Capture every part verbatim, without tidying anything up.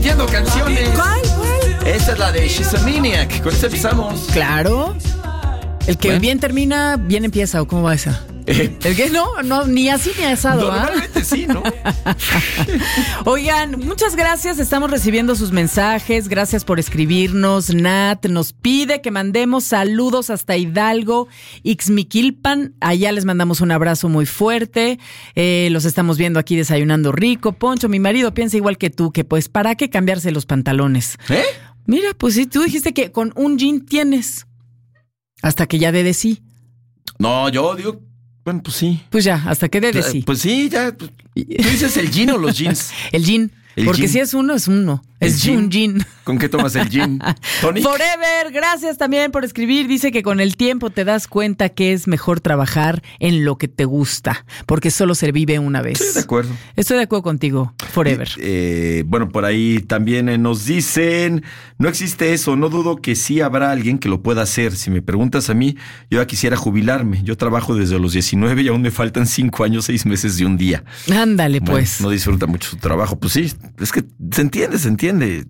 repitiendo canciones. ¿Cuál? ¿Cuál? Esta es la de She's a Maniac. Con esta empezamos. Claro. El que Bueno. bien termina, bien empieza, ¿o cómo va esa? Eh, El que no, no, ni así ni asado, ¿ah? Normalmente sí, ¿no? Oigan, muchas gracias, estamos recibiendo sus mensajes, gracias por escribirnos. Nat nos pide que mandemos saludos hasta Hidalgo, Ixmiquilpan, allá les mandamos un abrazo muy fuerte, eh, los estamos viendo aquí desayunando rico. Poncho, mi marido piensa igual que tú, que pues ¿para qué cambiarse los pantalones? ¿Eh? Mira, pues sí, tú dijiste que con un jean tienes, hasta que ya dé de sí. No, yo digo, bueno, pues sí. Pues ya, hasta que dé de sí. Pues sí, ya. Pues, ¿tú dices el jean o los jeans? El jean. El Porque jean. si es uno, es uno. ¿El Es jean? un jean. ¿Con qué tomas el gin? ¿Tonic? Forever, gracias también por escribir. Dice que con el tiempo te das cuenta que es mejor trabajar en lo que te gusta, porque solo se vive una vez. Sí, de acuerdo. Estoy de acuerdo contigo, Forever. Eh, bueno, por ahí también eh, nos dicen, no existe eso, no dudo que sí habrá alguien que lo pueda hacer. Si me preguntas a mí, yo ya quisiera jubilarme. Yo trabajo desde los diecinueve y aún me faltan cinco años, seis meses de un día. Ándale, Bueno, pues. no disfruta mucho su trabajo. Pues sí, es que se entiende, se entiende.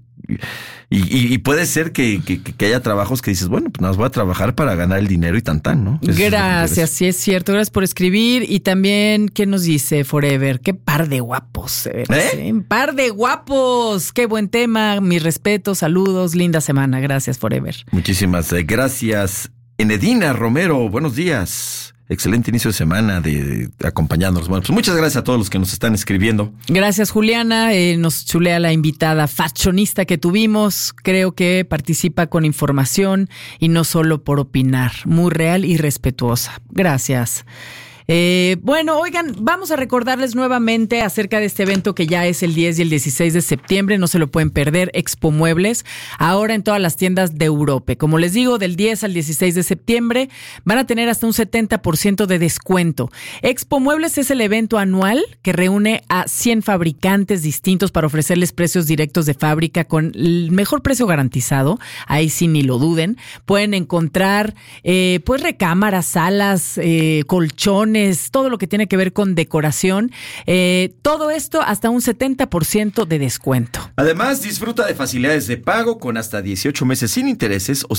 Y, y, y puede ser que, que, que haya trabajos que dices, bueno, pues nada más voy a trabajar para ganar el dinero y tan tan, ¿no? Eso Gracias, sí es cierto. Gracias por escribir. Y también, ¿qué nos dice Forever? Qué par de guapos, de veras, ¿Eh? ¿eh? Par de guapos. Qué buen tema. Mis respetos, saludos, linda semana. Gracias, Forever. Muchísimas eh, gracias. Enedina Romero, buenos días. Excelente inicio de semana de, de acompañándonos. Bueno, pues muchas gracias a todos los que nos están escribiendo. Gracias, Juliana. Eh, nos chulea la invitada fashionista que tuvimos. Creo que participa con información y no solo por opinar. Muy real y respetuosa. Gracias. Eh, bueno, oigan, vamos a recordarles nuevamente acerca de este evento que ya es el diez y el dieciséis de septiembre, no se lo pueden perder, Expo Muebles, ahora en todas las tiendas de Europa. Como les digo, del diez al dieciséis de septiembre van a tener hasta un setenta por ciento de descuento. Expo Muebles es el evento anual que reúne a cien fabricantes distintos para ofrecerles precios directos de fábrica con el mejor precio garantizado, ahí sí ni lo duden. Pueden encontrar eh, pues recámaras, salas, eh, colchones, todo lo que tiene que ver con decoración, eh, todo esto hasta un setenta por ciento de descuento. Además, disfruta de facilidades de pago con hasta dieciocho meses sin intereses o